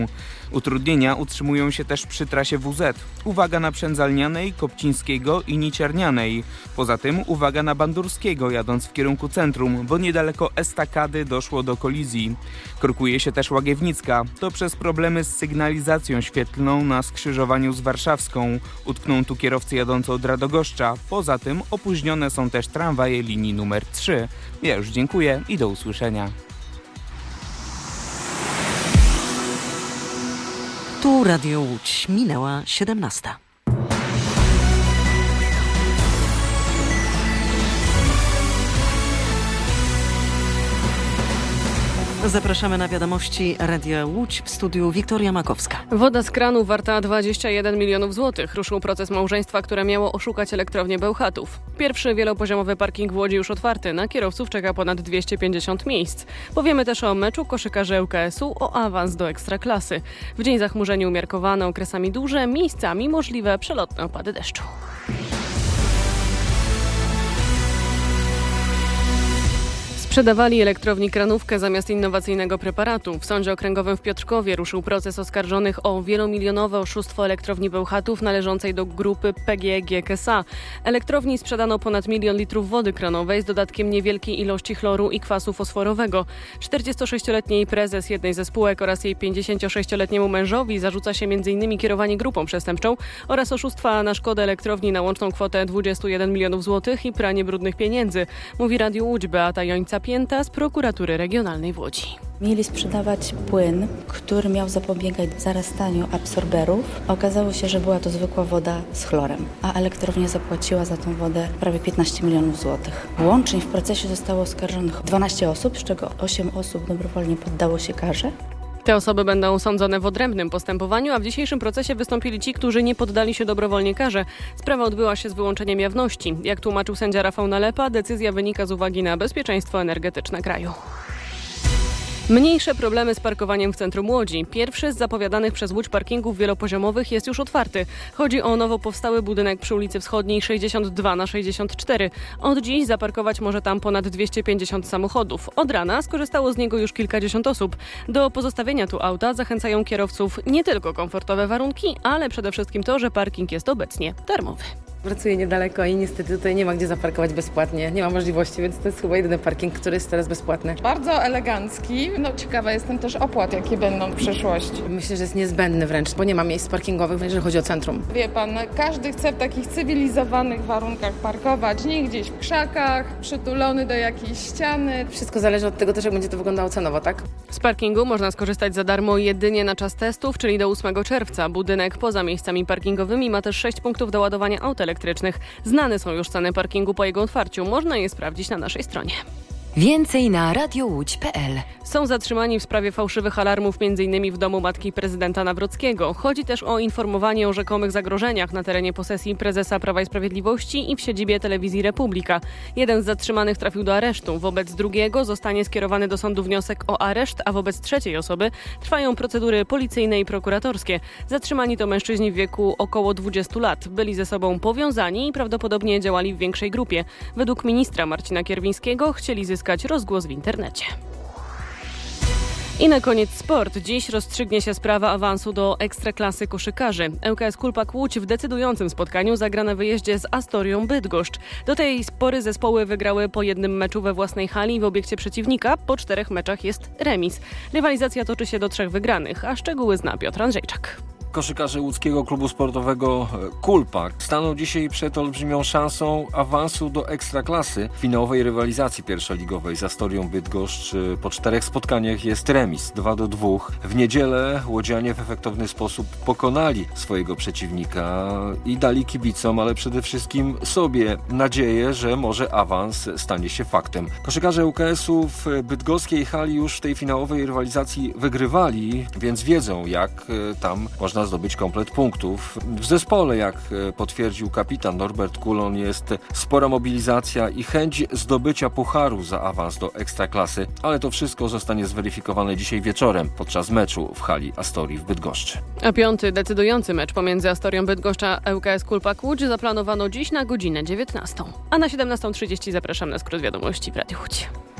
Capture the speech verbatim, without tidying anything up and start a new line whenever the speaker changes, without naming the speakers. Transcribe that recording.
Utrudnienia utrzymują się też przy trasie W Z. Uwaga na Przędzalnianej, Kopcińskiego i Niciarnianej. Poza tym uwaga na Bandurskiego, jadąc w kierunku centrum, bo niedaleko Estakady doszło do kolizji. Korkuje się też Łagiewnicka. To przez problemy z sygnalizacją świetlną na skrzyżowaniu z Warszawską. Utkną tu kierowcy jadący od Radogoszcza. Poza tym opóźnione są też tramwaje linii numer trzy. Ja już dziękuję i do usłyszenia.
Tu Radio Łódź. Minęła siedemnasta. Zapraszamy na wiadomości Radia Łódź, w studiu Wiktoria Makowska.
Woda z kranu warta dwadzieścia jeden milionów złotych. Ruszył proces małżeństwa, które miało oszukać elektrownię Bełchatów. Pierwszy wielopoziomowy parking w Łodzi już otwarty. Na kierowców czeka ponad dwieście pięćdziesiąt miejsc. Powiemy też o meczu koszykarzy L K S u o awans do Ekstraklasy. W dzień zachmurzenie umiarkowane, okresami duże, miejscami możliwe przelotne opady deszczu. Sprzedawali elektrowni Kranówkę zamiast innowacyjnego preparatu. W Sądzie Okręgowym w Piotrkowie ruszył proces oskarżonych o wielomilionowe oszustwo elektrowni Bełchatów należącej do grupy P G G K S A. Elektrowni sprzedano ponad milion litrów wody kranowej z dodatkiem niewielkiej ilości chloru i kwasu fosforowego. czterdziestosześcioletniej prezes jednej ze spółek oraz jej pięćdziesięciosześcioletniemu mężowi zarzuca się między innymi kierowanie grupą przestępczą oraz oszustwa na szkodę elektrowni na łączną kwotę dwadzieścia jeden milionów złotych i pranie brudnych pieniędzy. Mówi Radiu Łódź Beata Jońca Pięta z Prokuratury Regionalnej w Łodzi.
Mieli sprzedawać płyn, który miał zapobiegać zarastaniu absorberów. Okazało się, że była to zwykła woda z chlorem, a elektrownia zapłaciła za tą wodę prawie piętnaście milionów złotych. Łącznie w procesie zostało oskarżonych dwanaście osób, z czego osiem osób dobrowolnie poddało się karze.
Te osoby będą sądzone w odrębnym postępowaniu, a w dzisiejszym procesie wystąpili ci, którzy nie poddali się dobrowolnie karze. Sprawa odbyła się z wyłączeniem jawności. Jak tłumaczył sędzia Rafał Nalepa, decyzja wynika z uwagi na bezpieczeństwo energetyczne kraju. Mniejsze problemy z parkowaniem w centrum Łodzi. Pierwszy z zapowiadanych przez Łódź parkingów wielopoziomowych jest już otwarty. Chodzi o nowo powstały budynek przy ulicy Wschodniej sześćdziesiąt dwa na sześćdziesiąt cztery. Od dziś zaparkować może tam ponad dwieście pięćdziesiąt samochodów. Od rana skorzystało z niego już kilkadziesiąt osób. Do pozostawienia tu auta zachęcają kierowców nie tylko komfortowe warunki, ale przede wszystkim to, że parking jest obecnie darmowy.
Pracuję niedaleko i niestety tutaj nie ma gdzie zaparkować bezpłatnie. Nie ma możliwości, więc to jest chyba jedyny parking, który jest teraz bezpłatny.
Bardzo elegancki. No ciekawa jestem też opłat, jakie będą w przyszłości.
Myślę, że jest niezbędny wręcz, bo nie ma miejsc parkingowych, jeżeli chodzi o centrum.
Wie pan, każdy chce w takich cywilizowanych warunkach parkować, nie gdzieś w krzakach, przytulony do jakiejś ściany.
Wszystko zależy od tego też, jak będzie to wyglądało cenowo, tak?
Z parkingu można skorzystać za darmo jedynie na czas testów, czyli do ósmego czerwca. Budynek poza miejscami parkingowymi ma też sześć punktów do ładowania aut elektrycznych. Znane są już ceny parkingu po jego otwarciu. Można je sprawdzić na naszej stronie.
Więcej na radiowódź kropka p l.
Są zatrzymani w sprawie fałszywych alarmów m.in. w domu matki prezydenta Nawrockiego. Chodzi też o informowanie o rzekomych zagrożeniach na terenie posesji prezesa Prawa i Sprawiedliwości i w siedzibie telewizji Republika. Jeden z zatrzymanych trafił do aresztu. Wobec drugiego zostanie skierowany do sądu wniosek o areszt, a wobec trzeciej osoby trwają procedury policyjne i prokuratorskie. Zatrzymani to mężczyźni w wieku około dwudziestu lat. Byli ze sobą powiązani i prawdopodobnie działali w większej grupie. Według ministra Marcina Kierwińskiego chcieli zyskać rozgłos w internecie. I na koniec sport. Dziś rozstrzygnie się sprawa awansu do Ekstraklasy koszykarzy. L K S Kulpak Łódź w decydującym spotkaniu zagra na wyjeździe z Astorią Bydgoszcz. Do tej pory zespoły wygrały po jednym meczu we własnej hali w obiekcie przeciwnika. Po czterech meczach jest remis. Rywalizacja toczy się do trzech wygranych, a szczegóły zna Piotr Andrzejczak.
Koszykarze łódzkiego klubu sportowego Kulpak staną dzisiaj przed olbrzymią szansą awansu do Ekstraklasy. W finałowej rywalizacji pierwszoligowej z Astorią Bydgoszcz po czterech spotkaniach jest remis dwa do dwóch. W niedzielę łodzianie w efektowny sposób pokonali swojego przeciwnika i dali kibicom, ale przede wszystkim sobie nadzieję, że może awans stanie się faktem. Koszykarze U K S-u w bydgoskiej hali już w tej finałowej rywalizacji wygrywali, więc wiedzą, jak tam można zdobyć komplet punktów. W zespole, jak potwierdził kapitan Norbert Kulon, jest spora mobilizacja i chęć zdobycia pucharu za awans do Ekstraklasy, ale to wszystko zostanie zweryfikowane dzisiaj wieczorem podczas meczu w hali Astorii w Bydgoszczy.
A piąty decydujący mecz pomiędzy Astorią Bydgoszcz a L K S Kulpak Łódź zaplanowano dziś na godzinę dziewiętnastą. A na siedemnastą trzydzieści zapraszam na skrót wiadomości w Radiu Łódź.